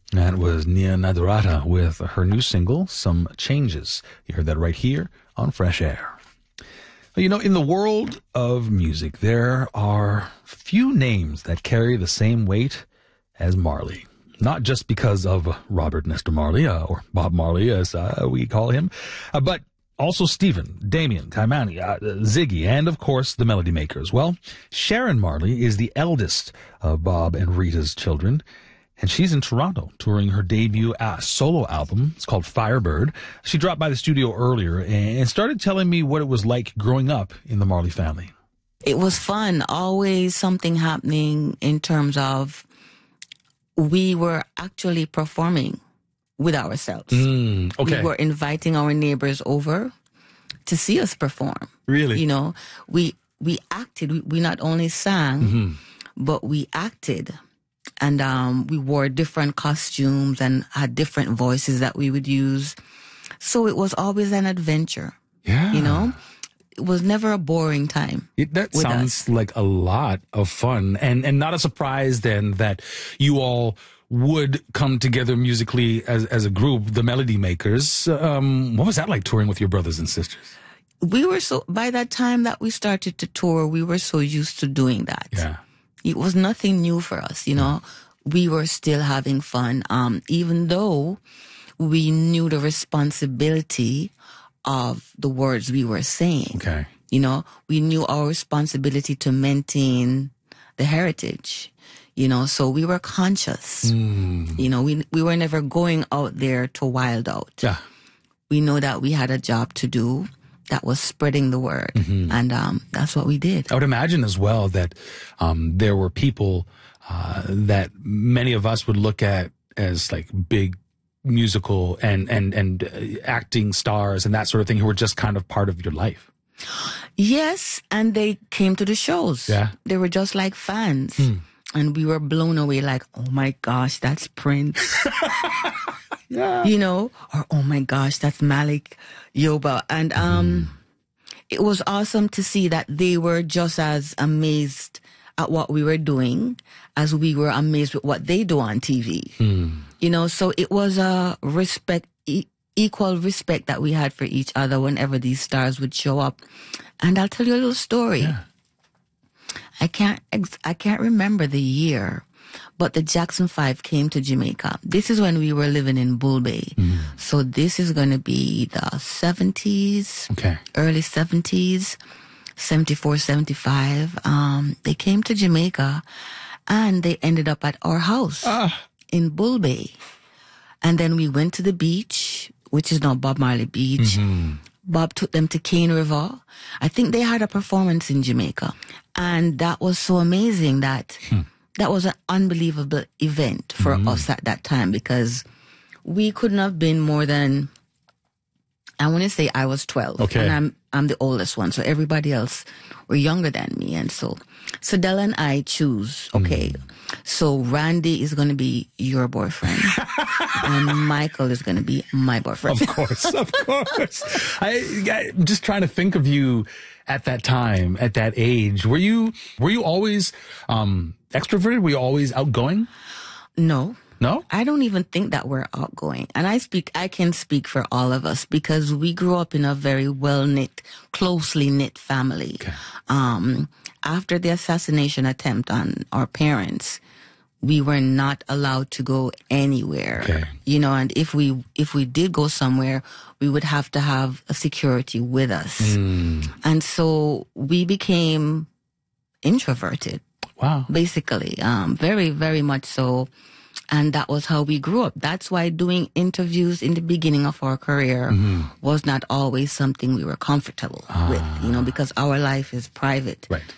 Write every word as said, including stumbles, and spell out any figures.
That was Nia Nadarata with her new single, Some Changes. You heard that right here on Fresh Air. You know, in the world of music, there are few names that carry the same weight as Marley. Not just because of Robert Nesta Marley, uh, or Bob Marley as uh, we call him, uh, but also Stephen, Damian, Kaimani, uh, Ziggy, and of course the Melody Makers. Well, Sharon Marley is the eldest of Bob and Rita's children. And she's in Toronto touring her debut uh, solo album. It's called Firebird. She dropped by the studio earlier and started telling me what it was like growing up in the Marley family. It was fun. Always something happening in terms of we were actually performing with ourselves. Mm, okay. We were inviting our neighbors over to see us perform. Really? You know, we we acted. We, we not only sang, mm-hmm. but we acted. And um, we wore different costumes and had different voices that we would use. So it was always an adventure. Yeah. You know? It was never a boring time. It, that sounds us. like a lot of fun. And, and not a surprise then that you all would come together musically as, as a group, the Melody Makers. Um, what was that like touring with your brothers and sisters? We were so, by that time that we started to tour, we were so used to doing that. Yeah. It was nothing new for us, you know. We were still having fun, um, even though we knew the responsibility of the words we were saying. Okay. You know, we knew our responsibility to maintain the heritage, you know, so we were conscious. Mm. You know, we we were never going out there to wild out. Yeah. We know that we had a job to do. That was spreading the word. Mm-hmm. And um, that's what we did. I would imagine as well that um, there were people uh, that many of us would look at as like big musical and, and, and uh, acting stars and that sort of thing who were just kind of part of your life. Yes, and they came to the shows. Yeah. They were just like fans. Mm. And we were blown away like, oh my gosh, that's Prince. Yeah. You know, or oh my gosh, that's Malik Yoba. And um, mm. it was awesome to see that they were just as amazed at what we were doing as we were amazed with what they do on T V. Mm. You know, so it was a respect, e- equal respect that we had for each other whenever these stars would show up. And I'll tell you a little story. Yeah. I can't, ex- I can't remember the year, but the Jackson Five came to Jamaica. This is when we were living in Bull Bay. Mm. So this is going to be the seventies, okay. early seventies, seventy-four, seventy-five. Um, they came to Jamaica and they ended up at our house ah. in Bull Bay. And then we went to the beach, which is now Bob Marley Beach. Mm-hmm. Bob took them to Cane River. I think they had a performance in Jamaica. And that was so amazing that hmm. that was an unbelievable event for mm. us at that time because we couldn't have been more than, I want to say I was twelve. Okay. And I'm I'm the oldest one. So everybody else were younger than me. And so, so Della and I choose, okay, mm. so Randy is going to be your boyfriend. And Michael is going to be my boyfriend. Of course, of course. I, I'm just trying to think of you at that time, at that age. Were you were you always um, extroverted? Were you always outgoing? No. No? I don't even think that we're outgoing. And I speak, I can speak for all of us because we grew up in a very well-knit, closely knit family. Okay. Um, after the assassination attempt on our parents, we were not allowed to go anywhere. Okay. You know, and if we, if we did go somewhere, we would have to have a security with us. Mm. And so we became introverted. Wow. Basically, um, very, very much so. And that was how we grew up. That's why doing interviews in the beginning of our career mm-hmm. was not always something we were comfortable ah. with, you know, because our life is private. Right.